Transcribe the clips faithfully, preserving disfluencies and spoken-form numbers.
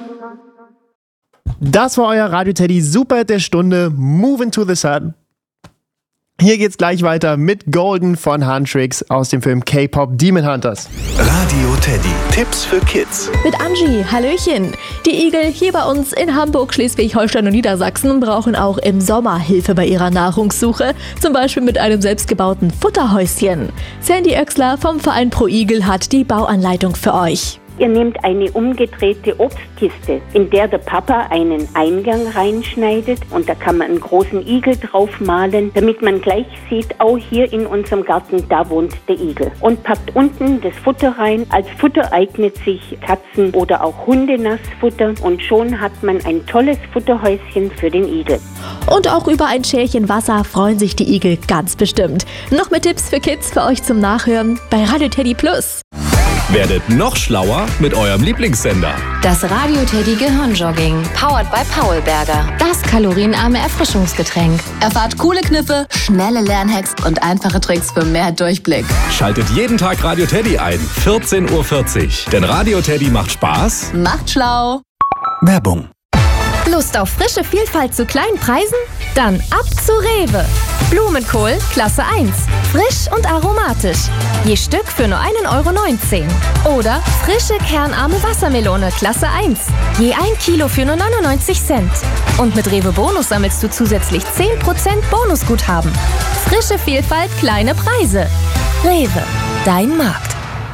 Das war euer Radio Teddy Super der Stunde, Move into the Sun. Hier geht's gleich weiter mit Golden von Huntrix aus dem Film K-Pop Demon Hunters. Radio Teddy, Tipps für Kids. Mit Angie, Hallöchen. Die Igel hier bei uns in Hamburg, Schleswig-Holstein und Niedersachsen brauchen auch im Sommer Hilfe bei ihrer Nahrungssuche. Zum Beispiel mit einem selbstgebauten Futterhäuschen. Sandy Oechsler vom Verein Pro Igel hat die Bauanleitung für euch. Ihr nehmt eine umgedrehte Obstkiste, in der der Papa einen Eingang reinschneidet und da kann man einen großen Igel drauf malen, damit man gleich sieht, oh, hier in unserem Garten, da wohnt der Igel. Und packt unten das Futter rein. Als Futter eignet sich Katzen- oder auch Hundenassfutter und schon hat man ein tolles Futterhäuschen für den Igel. Und auch über ein Schälchen Wasser freuen sich die Igel ganz bestimmt. Noch mehr Tipps für Kids für euch zum Nachhören bei Radio Teddy Plus. Werdet noch schlauer mit eurem Lieblingssender. Das Radio Teddy Gehirnjogging, powered by Paulberger. Das kalorienarme Erfrischungsgetränk. Erfahrt coole Kniffe, schnelle Lernhacks und einfache Tricks für mehr Durchblick. Schaltet jeden Tag Radio Teddy ein, vierzehn Uhr vierzig. Denn Radio Teddy macht Spaß. Macht schlau. Werbung. Lust auf frische Vielfalt zu kleinen Preisen? Dann ab zu Rewe. Blumenkohl Klasse eins. Frisch und aromatisch. Je Stück für nur ein Euro neunzehn. Oder frische kernarme Wassermelone Klasse eins. Je ein Kilo für nur neunundneunzig Cent. Und mit Rewe Bonus sammelst du zusätzlich zehn Prozent Bonusguthaben. Frische Vielfalt, kleine Preise. Rewe, dein Markt.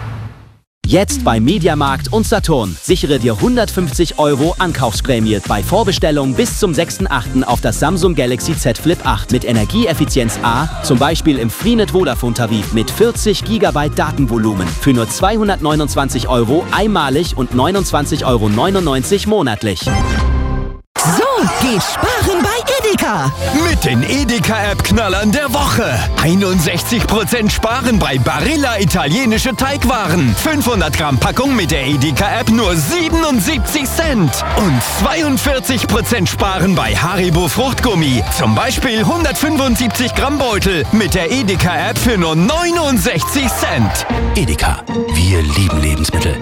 Jetzt bei Mediamarkt und Saturn. Sichere dir hundertfünfzig Euro Ankaufsprämie bei Vorbestellung bis zum sechsten achten auf das Samsung Galaxy Z Flip acht mit Energieeffizienz A, zum Beispiel im Freenet Vodafone Tarif mit vierzig Gigabyte Datenvolumen für nur zweihundertneunundzwanzig Euro einmalig und neunundzwanzig Euro neunundneunzig monatlich. So geht Sparen bei Edeka. Mit den Edeka-App-Knallern der Woche. einundsechzig Prozent Sparen bei Barilla italienische Teigwaren. fünfhundert Gramm Packung mit der Edeka-App nur siebenundsiebzig Cent. Und zweiundvierzig Prozent Sparen bei Haribo Fruchtgummi. Zum Beispiel hundertfünfundsiebzig Gramm Beutel mit der Edeka-App für nur neunundsechzig Cent. Edeka, wir lieben Lebensmittel.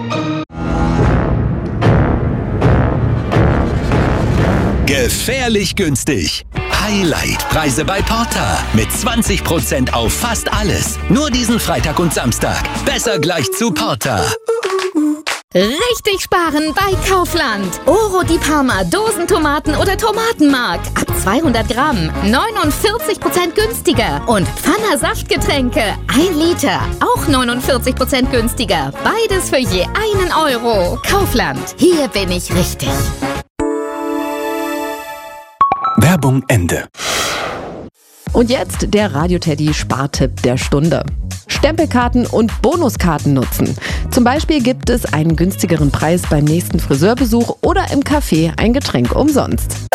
Gefährlich günstig. Highlight-Preise bei Porter. Mit zwanzig Prozent auf fast alles. Nur diesen Freitag und Samstag. Besser gleich zu Porter. Richtig sparen bei Kaufland. Oro di Parma, Dosentomaten oder Tomatenmark. Ab zweihundert Gramm. neunundvierzig Prozent günstiger. Und Pfanner Saftgetränke. ein Liter. Auch neunundvierzig Prozent günstiger. Beides für je einen Euro. Kaufland. Hier bin ich richtig. Werbung Ende. Und jetzt der Radio Teddy Spartipp der Stunde. Stempelkarten und Bonuskarten nutzen. Zum Beispiel gibt es einen günstigeren Preis beim nächsten Friseurbesuch oder im Café ein Getränk umsonst.